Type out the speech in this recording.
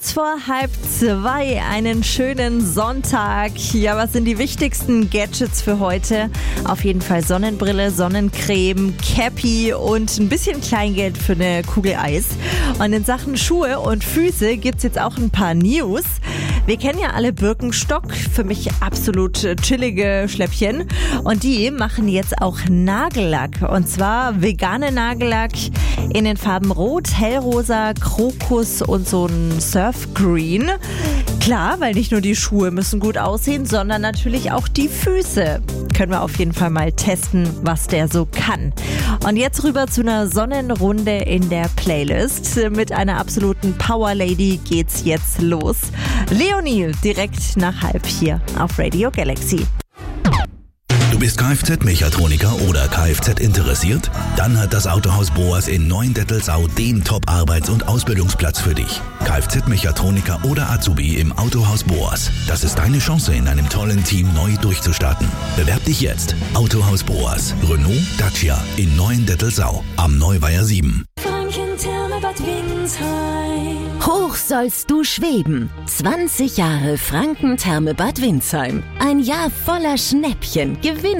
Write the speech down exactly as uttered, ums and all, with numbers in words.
kurz vor halb zwei, einen schönen Sonntag. Ja, was sind die wichtigsten Gadgets für heute? Auf jeden Fall Sonnenbrille, Sonnencreme, Cappy und ein bisschen Kleingeld für eine Kugel Eis. Und in Sachen Schuhe und Füße gibt's jetzt auch ein paar News. Wir kennen ja alle Birkenstock, für mich absolut chillige Schläppchen. Und die machen jetzt auch Nagellack. Und zwar vegane Nagellack in den Farben Rot, Hellrosa, Krokus und so ein Surfgreen. Klar, weil nicht nur die Schuhe müssen gut aussehen, sondern natürlich auch die Füße. Können wir auf jeden Fall mal testen, was der so kann. Und jetzt rüber zu einer Sonnenrunde in der Playlist. Mit einer absoluten Power Lady geht's jetzt los. Leonie, direkt nach halb hier auf Radio Galaxy. Du bist Kfz-Mechatroniker oder Kfz interessiert? Dann hat das Autohaus Boas in Neuendettelsau den Top-Arbeits- und Ausbildungsplatz für dich. Kfz-Mechatroniker oder Azubi im Autohaus Boas. Das ist deine Chance, in einem tollen Team neu durchzustarten. Bewerb dich jetzt. Autohaus Boas. Renault, Dacia in Neuendettelsau am Neuweiher sieben. Hoch sollst du schweben. zwanzig Jahre Franken-Therme Bad Windsheim. Ein Jahr voller Schnäppchen. Gewinn